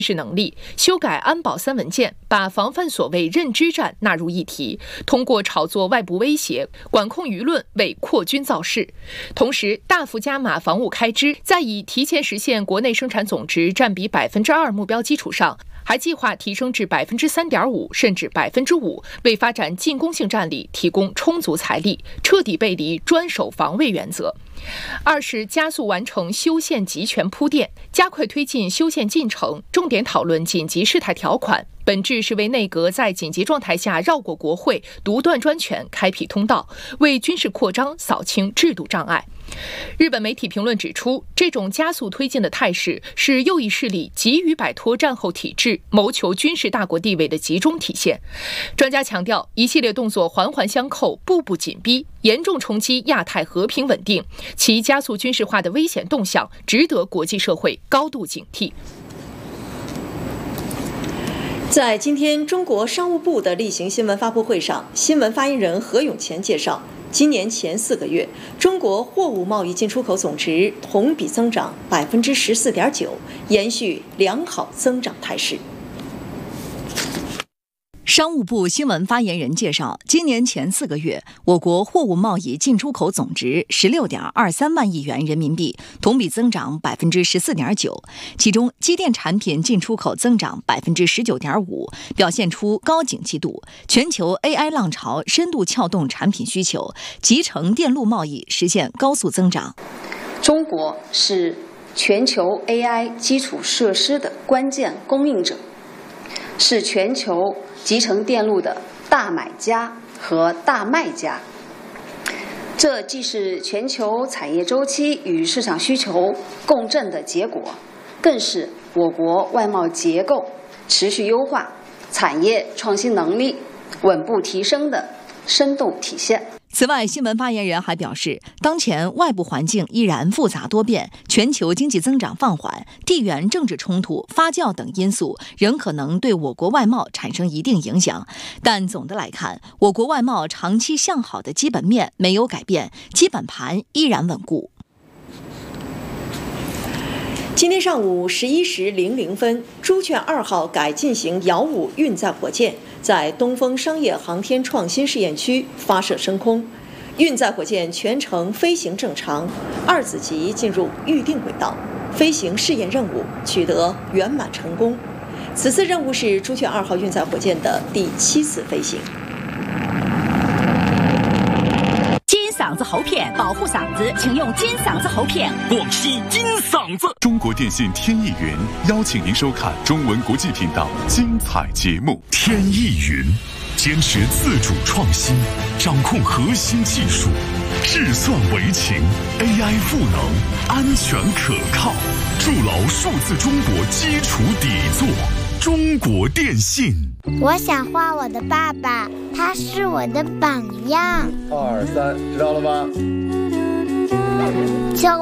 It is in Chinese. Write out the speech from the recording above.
事能力，修改安保3文件，把防范所谓认知战纳入议题，通过炒作外部威胁，管控舆论，为扩军造势。同时，大幅加码防务开支，在以提前实现国内生产总值占比2%目标基础上，还计划提升至3.5%甚至5%，为发展进攻性战力提供充足财力，彻底背离专守防卫原则。2是加速完成修宪集权铺垫，加快推进修宪进程，重点讨论紧急事态条款，本质是为内阁在紧急状态下绕过国会、独断专权开辟通道，为军事扩张扫清制度障碍。日本媒体评论指出，这种加速推进的态势是右翼势力急于摆脱战后体制，谋求军事大国地位的集中体现。专家强调，一系列动作环环相扣，步步紧逼，严重冲击亚太和平稳定，其加速军事化的危险动向值得国际社会高度警惕。 在今天中国商务部的例行新闻发布会上，新闻发言人何永乾介绍，今年前4个月，中国货物贸易进出口总值同比增长14.9%，延续良好增长态势。 商务部新闻发言人介绍，今年前4个月，我国货物贸易进出口总值16.23万亿元人民币，同比增长14.9%，其中机电产品进出口增长19.5%，表现出高景气度。全球 AI 浪潮深度撬动产品需求，集成电路贸易实现高速增长。 中国是全球 AI 基础设施的关键供应者，是全球集成电路的大买家和大卖家，这既是全球产业周期与市场需求共振的结果，更是我国外贸结构持续优化、产业创新能力稳步提升的生动体现。 此外，新闻发言人还表示，当前外部环境依然复杂多变，全球经济增长放缓，地缘政治冲突发酵等因素仍可能对我国外贸产生一定影响。但总的来看，我国外贸长期向好的基本面没有改变，基本盘依然稳固。 今天上午11时00分，朱雀2号改进型遥5运载火箭在东风商业航天创新试验区发射升空，运载火箭全程飞行正常，2子级进入预定轨道，飞行试验任务取得圆满成功。此次任务是朱雀2号运载火箭的第7次飞行。 嗓子喉片保护嗓子，请用金嗓子喉片。 广西金嗓子。中国电信天翼云邀请您收看中文国际频道精彩节目。天翼云坚持自主创新，掌控核心技术，智算为情 ，AI 赋能，安全可靠，筑牢数字中国基础底座。中国电信。 我想画我的爸爸，他是我的榜样。 2、3，知道了吗？